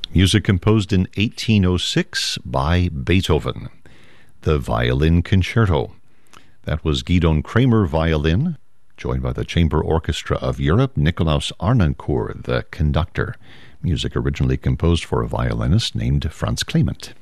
Music composed in 1806 by Beethoven. The Violin Concerto. That was Gidon Kramer violin, joined by the Chamber Orchestra of Europe, Nikolaus Arnoncourt, the conductor. Music originally composed for a violinist named Franz Clement.